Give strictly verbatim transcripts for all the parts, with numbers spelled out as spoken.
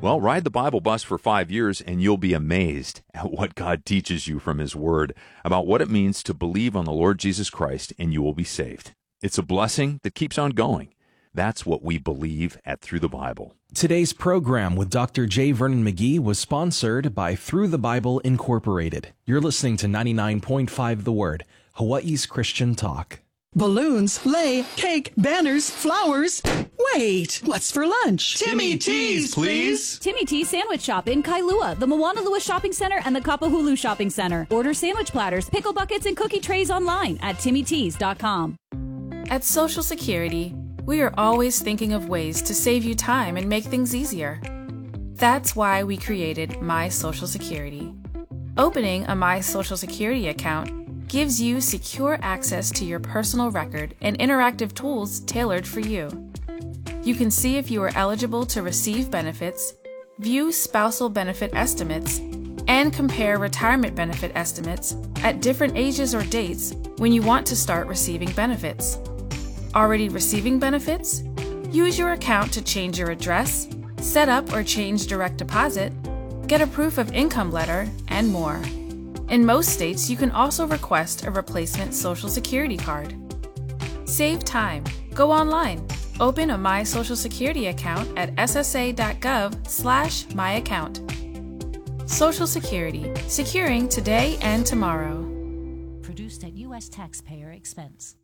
Well, ride the Bible bus for five years and you'll be amazed at what God teaches you from His Word about what it means to believe on the Lord Jesus Christ and you will be saved. It's a blessing that keeps on going. That's what we believe at Through the Bible. Today's program with Doctor J. Vernon McGee was sponsored by Through the Bible Incorporated. You're listening to ninety-nine point five The Word, Hawaii's Christian Talk. Balloons, sleigh, cake, banners, flowers. Wait, what's for lunch? Timmy T's, please. Timmy T's Sandwich Shop in Kailua, the Moanalua Shopping Center, and the Kapahulu Shopping Center. Order sandwich platters, pickle buckets, and cookie trays online at timmy tees dot com. At Social Security, we are always thinking of ways to save you time and make things easier. That's why we created My Social Security. Opening a My Social Security account gives you secure access to your personal record and interactive tools tailored for you. You can see if you are eligible to receive benefits, view spousal benefit estimates, and compare retirement benefit estimates at different ages or dates when you want to start receiving benefits. Already receiving benefits? Use your account to change your address, set up or change direct deposit, get a proof of income letter, and more. In most states, you can also request a replacement Social Security card. Save time. Go online. Open a My Social Security account at s s a dot gov slash my account. Social Security, securing today and tomorrow. Produced at U S taxpayer expense.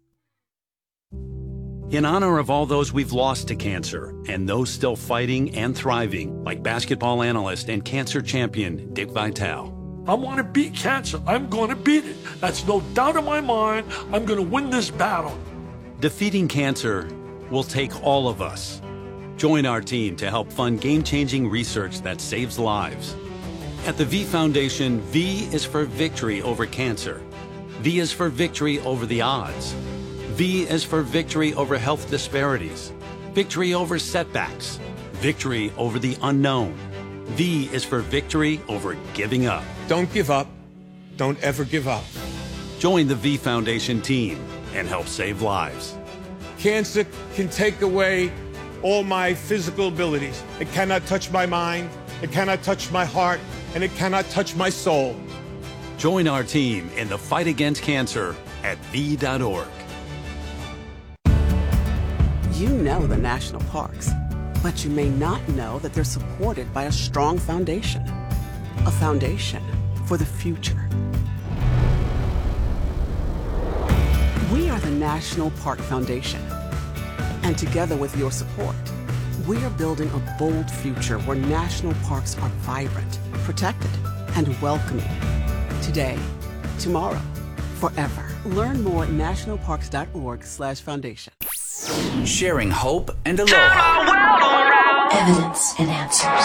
In honor of all those we've lost to cancer and those still fighting and thriving, like basketball analyst and cancer champion Dick Vitale. I want to beat cancer. I'm going to beat it. That's no doubt in my mind. I'm going to win this battle. Defeating cancer will take all of us. Join our team to help fund game-changing research that saves lives. At the V Foundation, V is for victory over cancer. V is for victory over the odds. V is for victory over health disparities, victory over setbacks, victory over the unknown. V is for victory over giving up. Don't give up. Don't ever give up. Join the V Foundation team and help save lives. Cancer can take away all my physical abilities. It cannot touch my mind, it cannot touch my heart, and it cannot touch my soul. Join our team in the fight against cancer at V dot org. You know the national parks, but you may not know that they're supported by a strong foundation. A foundation for the future. We are the National Park Foundation. And together with your support, we are building a bold future where national parks are vibrant, protected, and welcoming. Today, tomorrow, forever. Learn more at national parks dot org slash foundation. Sharing hope and aloha. Evidence and answers.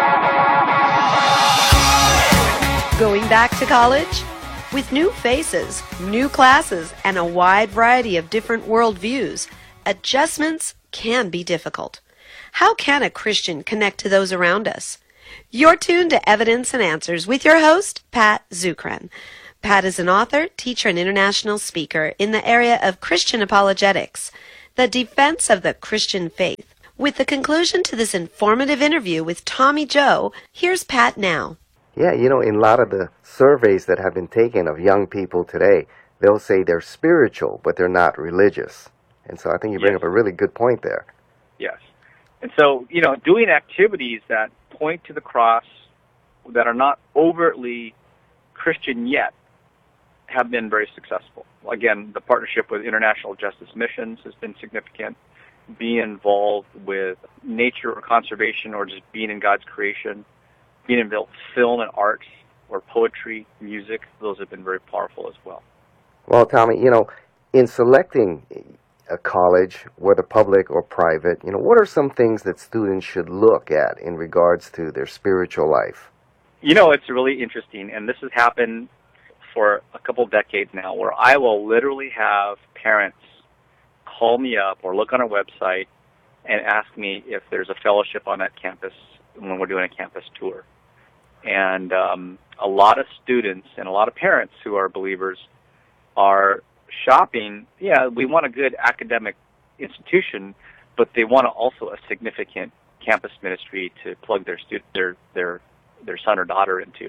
Going back to college? With new faces, new classes, and a wide variety of different worldviews, adjustments can be difficult. How can a Christian connect to those around us? You're tuned to Evidence and Answers with your host, Pat Zukeran. Pat is an author, teacher, and international speaker in the area of Christian apologetics, the defense of the Christian faith. With the conclusion to this informative interview with Tommy Joe, here's Pat now. Yeah, you know, in a lot of the surveys that have been taken of young people today, they'll say they're spiritual, but they're not religious. And so I think you bring yes. up a really good point there. Yes. And so, you know, doing activities that point to the cross, that are not overtly Christian yet, have been very successful. Again, the partnership with International Justice Missions has been significant. Being involved with nature or conservation or just being in God's creation, being involved with film and arts or poetry, music, those have been very powerful as well. Well, Tommy, you know, in selecting a college, whether public or private, you know, what are some things that students should look at in regards to their spiritual life? You know, it's really interesting, and this has happened for a couple of decades now, where I will literally have parents call me up or look on our website and ask me if there's a fellowship on that campus when we're doing a campus tour. And um, a lot of students and a lot of parents who are believers are shopping. Yeah, we want a good academic institution, but they want also a significant campus ministry to plug their stu- their their their son or daughter into.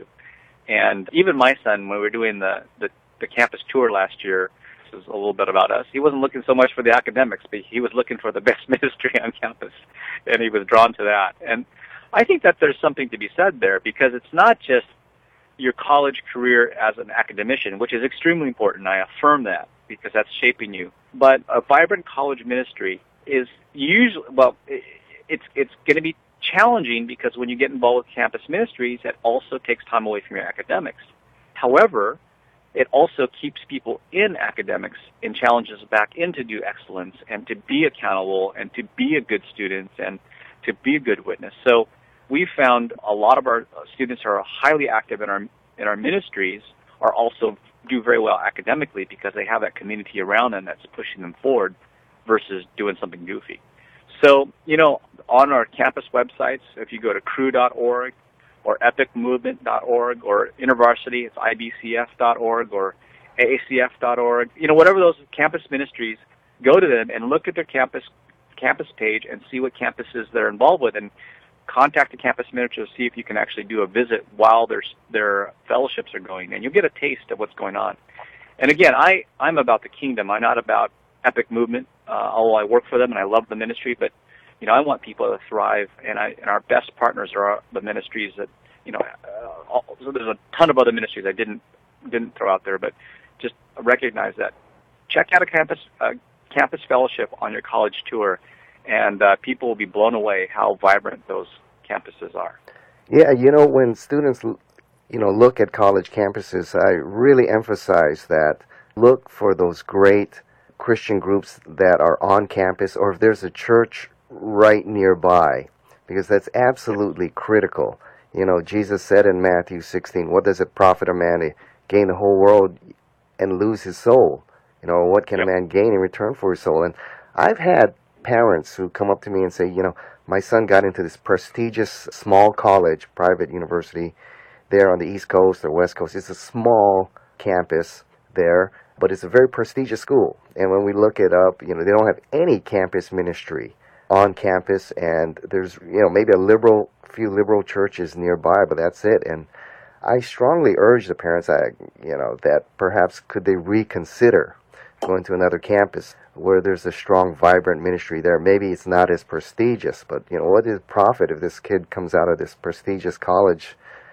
And even my son, when we were doing the, the, the campus tour last year, this is a little bit about us, he wasn't looking so much for the academics, but he was looking for the best ministry on campus, and he was drawn to that. And I think that there's something to be said there, because it's not just your college career as an academician, which is extremely important. I affirm that, because that's shaping you. But a vibrant college ministry is usually, well, it's it's going to be challenging, because when you get involved with campus ministries, it also takes time away from your academics. However, it also keeps people in academics and challenges back in to do excellence and to be accountable and to be a good student and to be a good witness. So we've found a lot of our students who are highly active in our in our ministries are also do very well academically, because they have that community around them that's pushing them forward versus doing something goofy. So, you know, on our campus websites, if you go to crew dot org or epic movement dot org or InterVarsity, it's I B C F dot org or A A C F dot org, you know, whatever those campus ministries, go to them and look at their campus campus page and see what campuses they're involved with, and contact the campus minister to see if you can actually do a visit while their their fellowships are going, and you'll get a taste of what's going on. And again, I, I'm about the kingdom. I'm not about Epic Movement, uh, although I work for them and I love the ministry, but you know, I want people to thrive, and I and our best partners are the ministries that, you know, uh, all, so there's a ton of other ministries I didn't didn't throw out there, but just recognize that. Check out a campus uh, campus fellowship on your college tour, and uh, people will be blown away how vibrant those campuses are. Yeah, you know, when students, you know, look at college campuses, I really emphasize that look for those great Christian groups that are on campus, or if there's a church right nearby, because that's absolutely critical. You know, Jesus said in Matthew sixteen, what does it profit a man to gain the whole world and lose his soul? You know, what can yep. a man gain in return for his soul? And I've had parents who come up to me and say, you know, my son got into this prestigious small college, private university there on the East Coast or West Coast. It's a small campus there, but it's a very prestigious school. And when we look it up, you know, they don't have any campus ministry on campus, and there's, you know, maybe a liberal, few liberal churches nearby, but that's it. And I strongly urge the parents, I, you know, that perhaps could they reconsider going to another campus where there's a strong, vibrant ministry there. Maybe it's not as prestigious, but, you know, what is the profit if this kid comes out of this prestigious college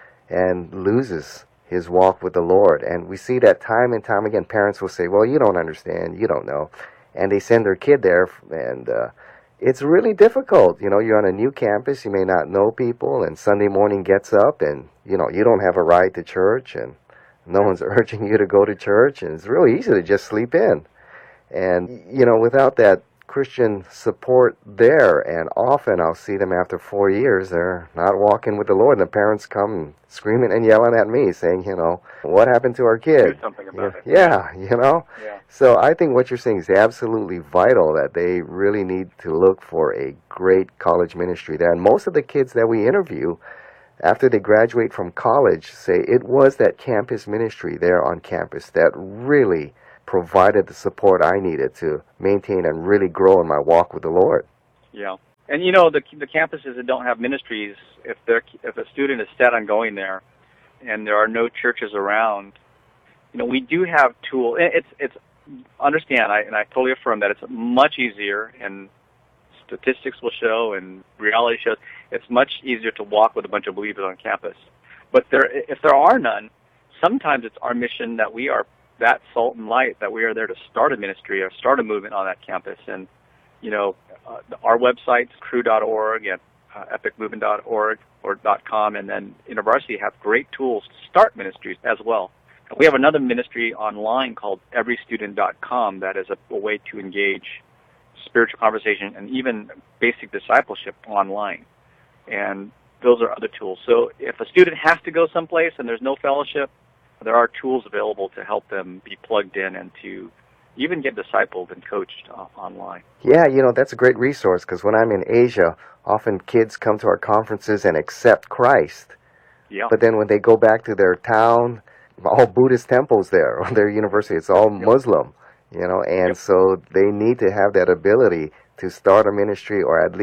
and loses his walk with the Lord? And we see that time and time again. Parents will say, well, you don't understand, you don't know. And they send their kid there, and uh, it's really difficult. You know, you're on a new campus, you may not know people, and Sunday morning gets up, and, you know, you don't have a ride to church, and no one's urging you to go to church, and it's really easy to just sleep in. And, you know, without that Christian support there, and often I'll see them after four years, they're not walking with the Lord, and the parents come screaming and yelling at me, saying, you know, what happened to our kid? Do something about yeah, it. Yeah, you know? Yeah. So I think what you're saying is absolutely vital, that they really need to look for a great college ministry there. And most of the kids that we interview, after they graduate from college, say it was that campus ministry there on campus that really provided the support I needed to maintain and really grow in my walk with the Lord. Yeah. And, you know, the the campuses that don't have ministries, if they're if a student is set on going there and there are no churches around, you know, we do have tools. It's, it's understand, I, and I totally affirm that it's much easier, and statistics will show and reality shows, it's much easier to walk with a bunch of believers on campus. But there, if there are none, sometimes it's our mission that we are that salt and light, that we are there to start a ministry or start a movement on that campus. And, you know, uh, our websites, crew dot org and uh, epic movement dot org or .com, and then InterVarsity have great tools to start ministries as well. And we have another ministry online called every student dot com that is a, a way to engage spiritual conversation and even basic discipleship online. And those are other tools. So if a student has to go someplace and there's no fellowship, there are tools available to help them be plugged in and to even get discipled and coached uh, online. Yeah, you know, that's a great resource, because when I'm in Asia, often kids come to our conferences and accept Christ. Yeah. But then when they go back to their town, all Buddhist temples there, or their university, it's all yep. Muslim, you know, and yep. so they need to have that ability to start a ministry, or at least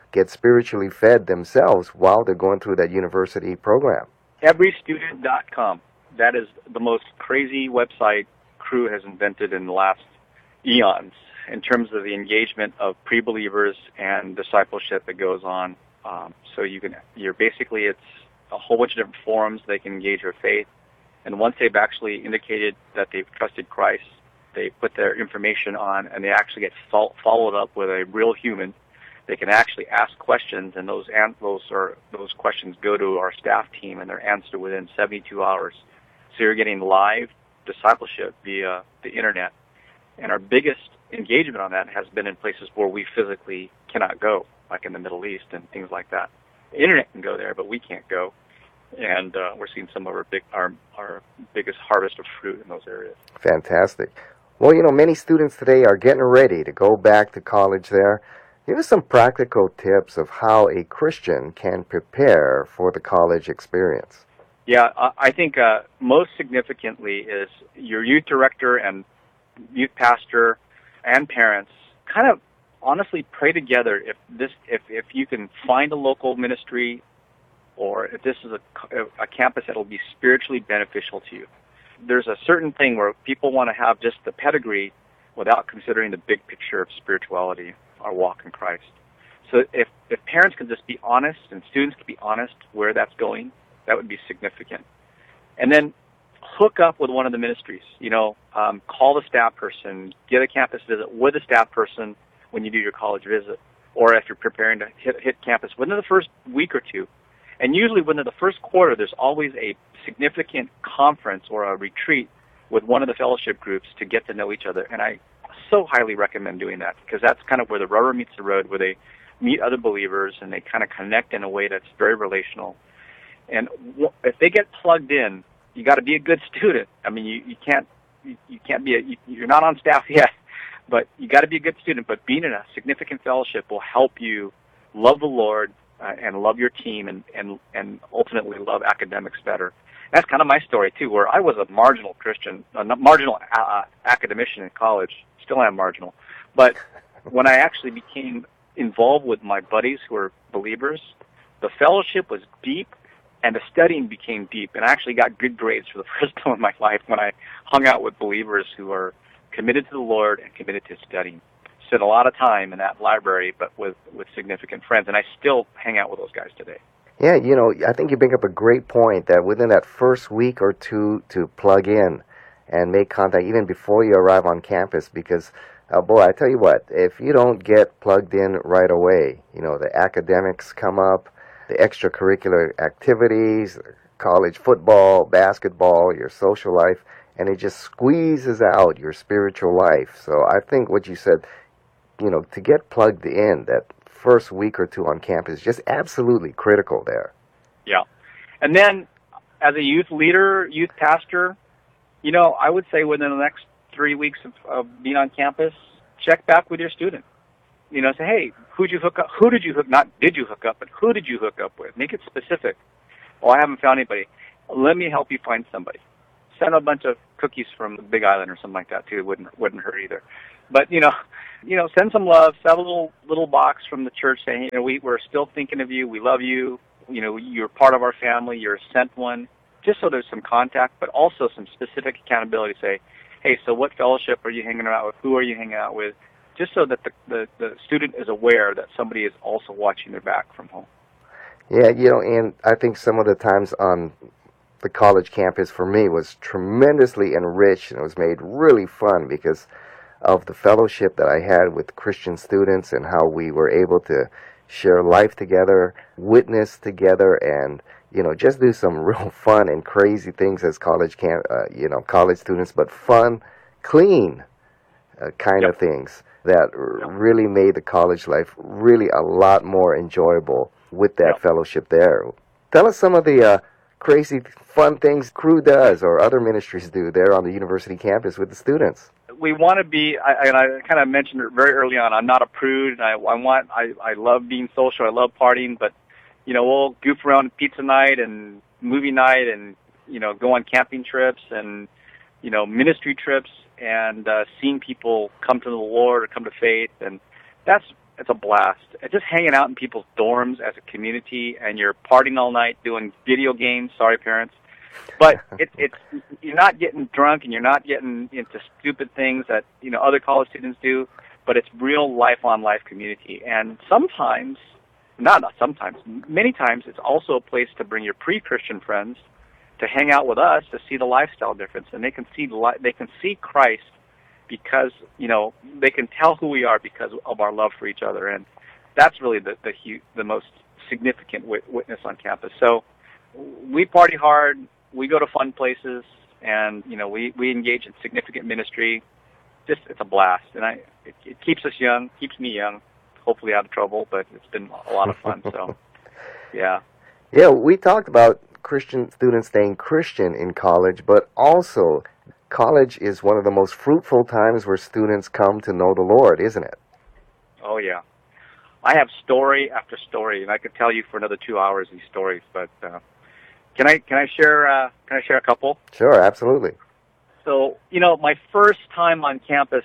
get spiritually fed themselves while they're going through that university program? every student dot com. That is the most crazy website Cru has invented in the last eons in terms of the engagement of pre-believers and discipleship that goes on. Um, so you can, you're basically, it's a whole bunch of different forums they can engage their faith. And once they've actually indicated that they've trusted Christ, they put their information on, and they actually get fo- followed up with a real human. They can actually ask questions, and those an- those are those questions go to our staff team, and they're answered within seventy-two hours. So you're getting live discipleship via the internet. And our biggest engagement on that has been in places where we physically cannot go, like in the Middle East and things like that. The internet can go there, but we can't go. And uh, we're seeing some of our big our our biggest harvest of fruit in those areas. Fantastic. Well, you know, many students today are getting ready to go back to college there. Give us some practical tips of how a Christian can prepare for the college experience. Yeah, I think uh, most significantly is your youth director and youth pastor and parents kind of honestly pray together if this if, if you can find a local ministry or if this is a, a campus that will be spiritually beneficial to you. There's a certain thing where people want to have just the pedigree without considering the big picture of spirituality, our walk in Christ. So if, if parents can just be honest and students can be honest where that's going, that would be significant. And then hook up with one of the ministries. You know, um, call the staff person, get a campus visit with a staff person when you do your college visit, or if you're preparing to hit, hit campus within the first week or two. And usually within the first quarter, there's always a significant conference or a retreat with one of the fellowship groups to get to know each other. And I so highly recommend doing that because that's kind of where the rubber meets the road, where they meet other believers and they kind of connect in a way that's very relational. And if they get plugged in, you got to be a good student. I mean, you, you can't you, you can't be a, you, you're not on staff yet, but you got to be a good student. But being in a significant fellowship will help you love the Lord uh, and love your team and, and and ultimately love academics better. That's kind of my story too, where I was a marginal Christian, a marginal uh, academician in college. Still am marginal, but when I actually became involved with my buddies who were believers, the fellowship was deep. And the studying became deep, and I actually got good grades for the first time in my life when I hung out with believers who are committed to the Lord and committed to studying. Spent a lot of time in that library, but with, with significant friends, and I still hang out with those guys today. Yeah, you know, I think you bring up a great point that within that first week or two to plug in and make contact even before you arrive on campus, because, uh, boy, I tell you what, if you don't get plugged in right away, you know, the academics come up, the extracurricular activities, college football, basketball, your social life, and it just squeezes out your spiritual life. So I think what you said, you know, to get plugged in, that first week or two on campus is just absolutely critical there. Yeah. And then as a youth leader, youth pastor, you know, I would say within the next three weeks of, of being on campus, check back with your student. You know, say, hey, who'd you hook up? Who did you hook? Not did you hook up, but who did you hook up with? Make it specific. Oh, I haven't found anybody. Let me help you find somebody. Send a bunch of cookies from the Big Island or something like that too. It wouldn't wouldn't hurt either. But you know, you know, send some love. Send a little little box from the church saying, you know, we we're still thinking of you. We love you. You know, you're part of our family. You're a sent one. Just so there's some contact, but also some specific accountability. Say, hey, so what fellowship are you hanging out with? Who are you hanging out with? Just so that the, the, the student is aware that somebody is also watching their back from home. Yeah, you know, and I think some of the times on the college campus for me was tremendously enriched, and it was made really fun because of the fellowship that I had with Christian students and how we were able to share life together, witness together, and, you know, just do some real fun and crazy things as college camp, uh, you know, college students, but fun, clean uh, kind yep. of things that really made the college life really a lot more enjoyable with that yeah. fellowship there. Tell us some of the uh, crazy, fun things Cru does or other ministries do there on the university campus with the students. We want to be, I, and I kind of mentioned it very early on, I'm not a prude, and I, I want, I, I love being social, I love partying, but, you know, we'll goof around pizza night and movie night and, you know, go on camping trips and, you know, ministry trips, and uh, seeing people come to the Lord or come to faith, and that's it's a blast. It's just hanging out in people's dorms as a community, and you're partying all night doing video games. Sorry, parents. But it, it's you're not getting drunk and you're not getting into stupid things that you know other college students do. But it's real life-on-life community, and sometimes, not, not sometimes, many times, it's also a place to bring your pre-Christian friends to hang out with us to see the lifestyle difference, and they can see li- they can see Christ because you know they can tell who we are because of our love for each other, and that's really the the, hu- the most significant wit- witness on campus. So we party hard. We go to fun places, and you know we, we engage in significant ministry. Just it's a blast, and I it, it keeps us young, keeps me young, hopefully out of trouble. But it's been a lot of fun. So, yeah. Yeah, we talked about Christian students staying Christian in college, but also college is one of the most fruitful times where students come to know the Lord, isn't it? Oh yeah, I have story after story, and I could tell you for another two hours these stories, but. Uh, Can I can I share uh, can I share a couple? Sure, absolutely. So you know, my first time on campus,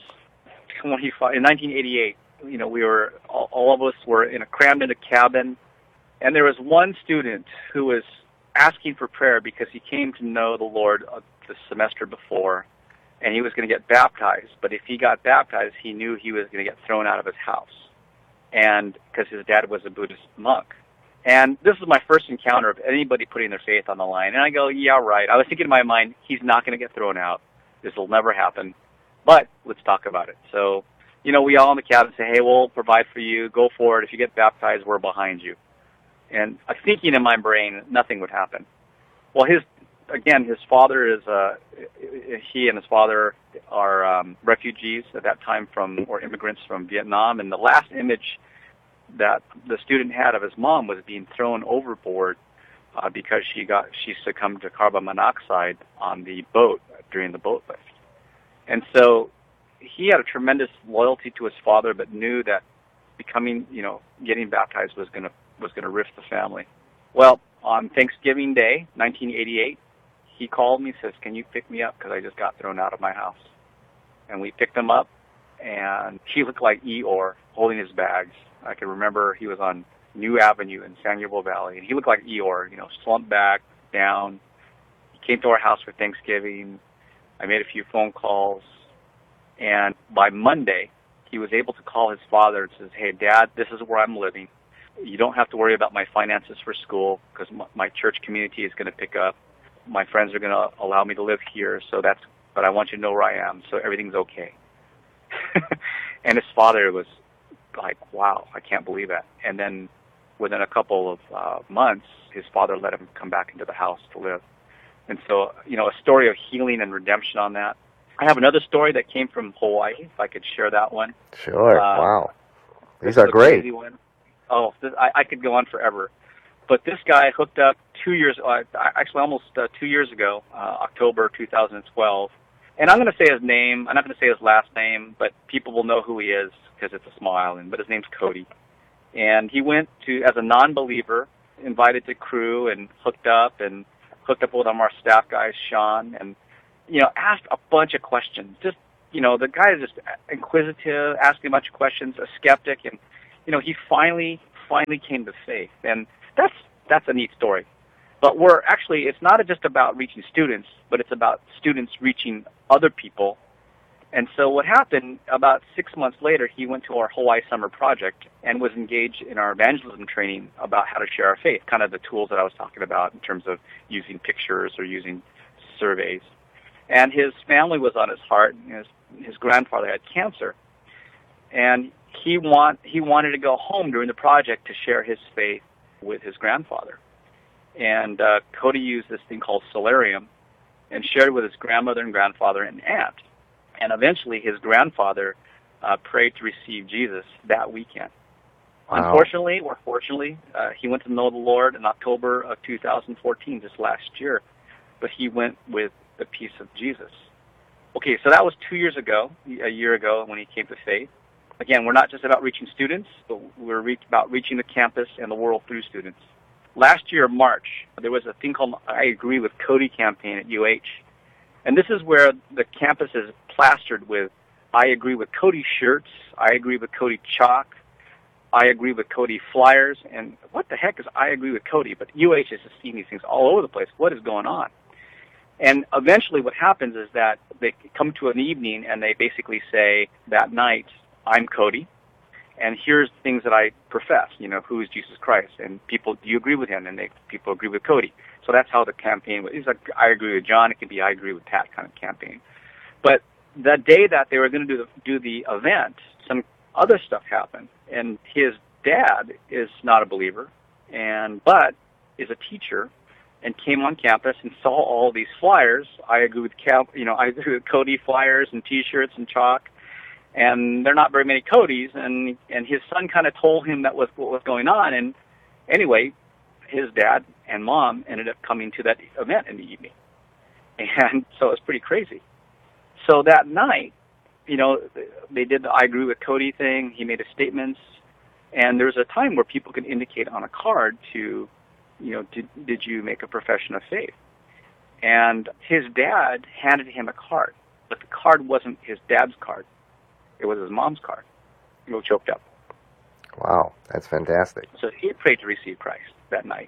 in nineteen eighty-eight, you know, we were all, all of us were in a crammed in a cabin, and there was one student who was asking for prayer because he came to know the Lord the semester before, and he was going to get baptized. But if he got baptized, he knew he was going to get thrown out of his house, and because his dad was a Buddhist monk. And this is my first encounter of anybody putting their faith on the line. And I go, yeah, right. I was thinking in my mind, he's not going to get thrown out. This will never happen. But let's talk about it. So, you know, we all in the cabin say, hey, we'll provide for you. Go for it. If you get baptized, we're behind you. And I'm thinking in my brain, nothing would happen. Well, his again, his father is, uh, he and his father are um, refugees at that time from, or immigrants from Vietnam. And the last image that the student had of his mom was being thrown overboard uh, because she got she succumbed to carbon monoxide on the boat during the boat lift. And so he had a tremendous loyalty to his father, but knew that becoming, you know, getting baptized was gonna was gonna rift the family. Well, on Thanksgiving Day, nineteen eighty-eight, he called me and says, "Can you pick me up? Because I just got thrown out of my house." And we picked him up, and he looked like Eeyore holding his bags. I can remember he was on New Avenue in San Gabriel Valley, and he looked like Eeyore, you know, slumped back, down. He came to our house for Thanksgiving. I made a few phone calls, and by Monday, he was able to call his father and says, "Hey, Dad, this is where I'm living. You don't have to worry about my finances for school because my, my church community is going to pick up. My friends are going to allow me to live here, so that's. But I want you to know where I am, so everything's okay." And his father was like, wow, I can't believe that. And then within a couple of uh, months, his father let him come back into the house to live. And so, you know, a story of healing and redemption on that. I have another story that came from Hawaii, if I could share that one. Sure, uh, wow. These are great. Oh, this, I, I could go on forever. But this guy hooked up two years, uh, actually almost uh, two years ago, uh, October two thousand twelve. And I'm going to say his name. I'm not going to say his last name, but people will know who he is because it's a small island. But his name's Cody. And he went to, as a non-believer, invited to crew and hooked up and hooked up with one of our staff guys, Sean, and, you know, asked a bunch of questions. Just, you know, the guy is just inquisitive, asking a bunch of questions, a skeptic, and, you know, he finally, finally came to faith. And that's, that's a neat story. But we're actually, it's not just about reaching students, but it's about students reaching other people. And so what happened, about six months later, he went to our Hawaii Summer Project and was engaged in our evangelism training about how to share our faith, kind of the tools that I was talking about in terms of using pictures or using surveys. And his family was on his heart. His, his grandfather had cancer. And he want he wanted to go home during the project to share his faith with his grandfather. And uh, Cody used this thing called Solarium and shared with his grandmother and grandfather and aunt. And eventually his grandfather uh, prayed to receive Jesus that weekend. Wow. Unfortunately, or fortunately, uh, he went to know the Lord in October of two thousand fourteen, just last year. But he went with the peace of Jesus. Okay, so that was two years ago, a year ago when he came to faith. Again, we're not just about reaching students, but we're re- about reaching the campus and the world through students. Last year, March, there was a thing called I Agree with Cody campaign at U H. And this is where the campus is plastered with I Agree with Cody shirts, I Agree with Cody chalk, I Agree with Cody flyers, and what the heck is I Agree with Cody? But U H is just seeing these things all over the place. What is going on? And eventually what happens is that they come to an evening and they basically say that night, I'm Cody, and here's things that I profess, you know, who is Jesus Christ? And people, do you agree with him? And they, people agree with Cody. So that's how the campaign, it's like I agree with John, it can be I agree with Pat kind of campaign. But the day that they were going to do the, do the event, some other stuff happened. And his dad is not a believer, and but is a teacher, and came on campus and saw all these flyers. I agree with Cal, you know, I agree with Cody flyers and T-shirts and chalk, and there are not very many Codys. And and his son kind of told him that was what was going on. And anyway, his dad and mom ended up coming to that event in the evening, and so it was pretty crazy. So that night, you know, they did the I agree with Cody thing. He made his statements, and there's a time where people can indicate on a card to, you know, did, did you make a profession of faith? And his dad handed him a card, but the card wasn't his dad's card. It was his mom's card. He was choked up. Wow, that's fantastic. So he prayed to receive Christ that night.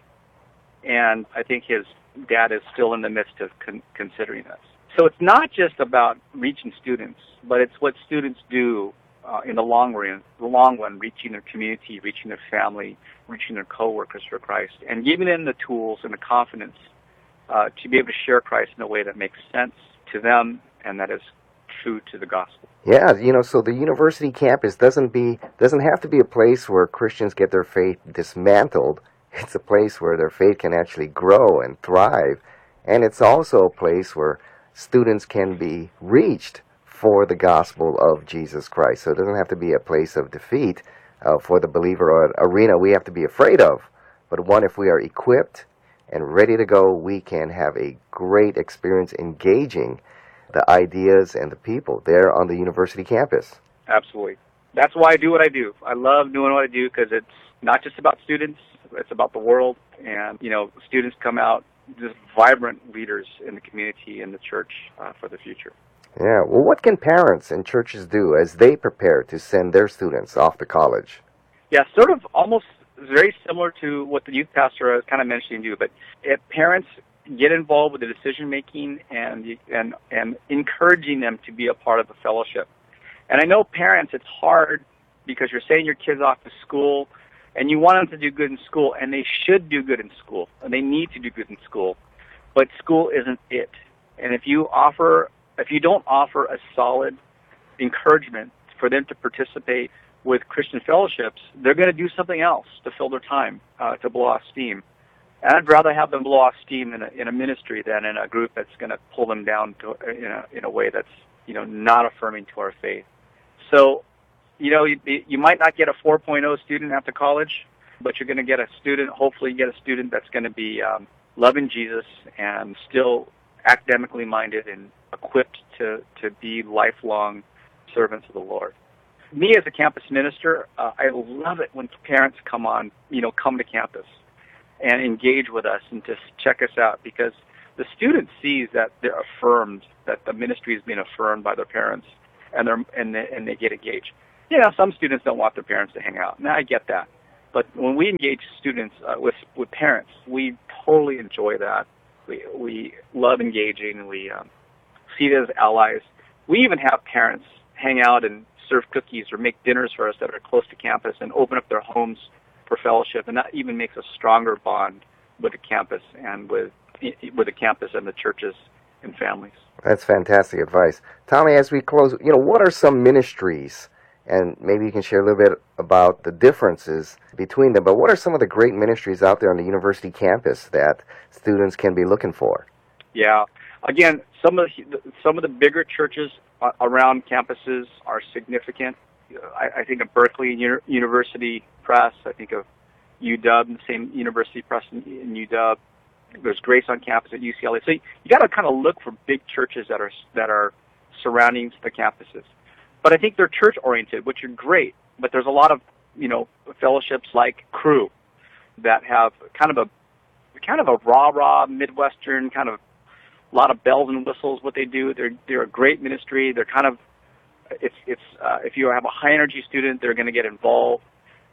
And I think his dad is still in the midst of con- considering this. So it's not just about reaching students, but it's what students do uh, in the long run, the long run, reaching their community, reaching their family, reaching their coworkers for Christ, and giving them the tools and the confidence uh, to be able to share Christ in a way that makes sense to them and that is true to the gospel. Yeah, you know, so the university campus doesn't be doesn't have to be a place where Christians get their faith dismantled. It's a place where their faith can actually grow and thrive, and it's also a place where students can be reached for the gospel of Jesus Christ. So it doesn't have to be a place of defeat uh, for the believer or an arena we have to be afraid of, but one if we are equipped and ready to go, we can have a great experience engaging the ideas and the people there on the university campus. Absolutely. That's why I do what I do. I love doing what I do because it's not just about students, it's about the world. And, you know, students come out just vibrant leaders in the community and the church uh, for the future. Yeah, well, what can parents and churches do as they prepare to send their students off to college? Yeah, sort of almost very similar to what the youth pastor was kind of mentioning to you, but if parents get involved with the decision-making and, and, and encouraging them to be a part of the fellowship. And I know parents, it's hard because you're sending your kids off to school and you want them to do good in school, and they should do good in school, and they need to do good in school, but school isn't it. And if you offer, if you don't offer a solid encouragement for them to participate with Christian fellowships, they're going to do something else to fill their time, uh, to blow off steam. And I'd rather have them blow off steam in a, in a ministry than in a group that's going to pull them down to, in a in a way that's, you know, not affirming to our faith. So, you know, you, you might not get a four point oh student after college, but you're going to get a student, hopefully you get a student that's going to be um, loving Jesus and still academically minded and equipped to, to be lifelong servants of the Lord. Me as a campus minister, uh, I love it when parents come on, you know, come to campus and engage with us and just check us out, because the student sees that they're affirmed, that the ministry is being affirmed by their parents, and they're and they, and they get engaged. You know, some students don't want their parents to hang out, and I get that. But when we engage students uh, with with parents, we totally enjoy that. We we love engaging. We um, see it as allies. We even have parents hang out and serve cookies or make dinners for us that are close to campus and open up their homes for fellowship, and that even makes a stronger bond with the campus and with with the campus and the churches and families. That's fantastic advice. Tommy, as we close, you know, what are some ministries, and maybe you can share a little bit about the differences between them, but what are some of the great ministries out there on the university campus that students can be looking for? Yeah. Again, some of the, some of the bigger churches around campuses are significant. I, I think of Berkeley University Press. I think of U W, the same University Press in, in U W. There's Grace on campus at U C L A. So you, you got to kind of look for big churches that are that are surrounding the campuses. But I think they're church oriented, which are great. But there's a lot of you know fellowships like Cru that have kind of a kind of a rah rah Midwestern kind of a lot of bells and whistles. What they do, they're they're a great ministry. They're kind of It's it's uh, if you have a high energy student, they're going to get involved.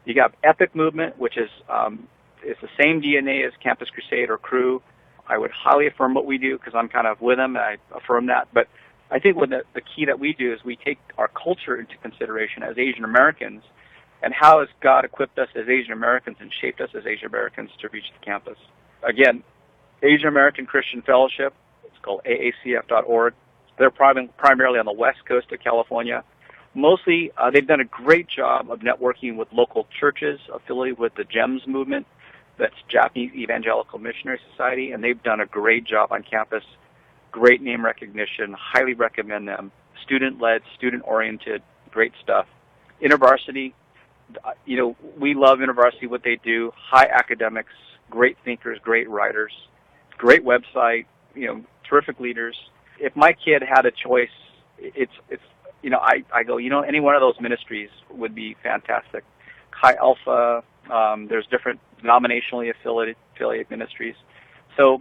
You got Epic Movement, which is um, it's the same D N A as Campus Crusade or Cru. I would highly affirm what we do because I'm kind of with them, and I affirm that. But I think what the, the key that we do is we take our culture into consideration as Asian Americans, and how has God equipped us as Asian Americans and shaped us as Asian Americans to reach the campus. Again, Asian American Christian Fellowship, it's called A A C F dot org. They're prim- primarily on the west coast of California. Mostly, uh, they've done a great job of networking with local churches affiliated with the GEMS movement, that's Japanese Evangelical Missionary Society, and they've done a great job on campus. Great name recognition, highly recommend them. Student-led, student-oriented, great stuff. InterVarsity, you know, we love InterVarsity, what they do. High academics, great thinkers, great writers, great website, you know, terrific leaders. If my kid had a choice, it's, it's you know, I, I go, you know, any one of those ministries would be fantastic. Chi Alpha, um, there's different denominationally affiliated, affiliated ministries. So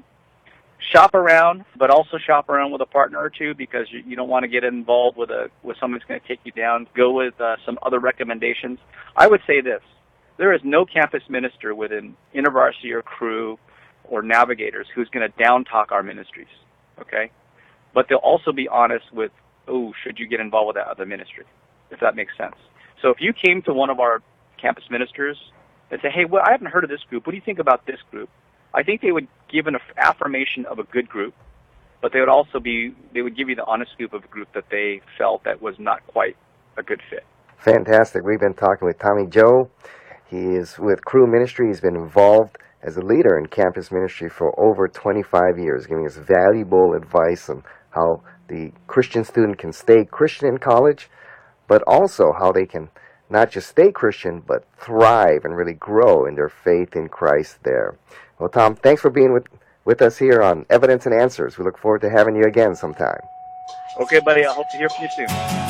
shop around, but also shop around with a partner or two because you, you don't want to get involved with a with someone who's going to take you down. Go with uh, some other recommendations. I would say this. There is no campus minister within InterVarsity or Cru or Navigators who's going to down-talk our ministries, okay? But they'll also be honest with, oh, should you get involved with that other ministry, if that makes sense. So if you came to one of our campus ministers and say, hey, well, I haven't heard of this group. What do you think about this group? I think they would give an affirmation of a good group, but they would also be, they would give you the honest scoop of a group that they felt that was not quite a good fit. Fantastic. We've been talking with Tommy Joe. He is with Cru Ministry. He's been involved as a leader in campus ministry for over twenty-five years, giving us valuable advice on how the Christian student can stay Christian in college, but also how they can not just stay Christian, but thrive and really grow in their faith in Christ there. Well, Tom, thanks for being with, with us here on Evidence and Answers. We look forward to having you again sometime. Okay, buddy. I hope to hear from you soon.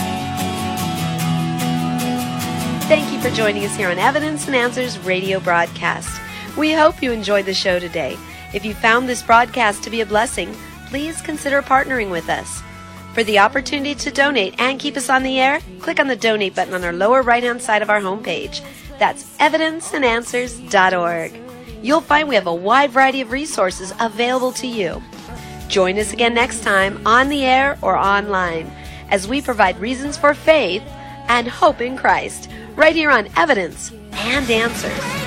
Thank you for joining us here on Evidence and Answers radio broadcast. We hope you enjoyed the show today. If you found this broadcast to be a blessing, please consider partnering with us. For the opportunity to donate and keep us on the air, click on the donate button on our lower right-hand side of our homepage. That's evidence and answers dot org. You'll find we have a wide variety of resources available to you. Join us again next time on the air or online as we provide reasons for faith and hope in Christ right here on Evidence and Answers.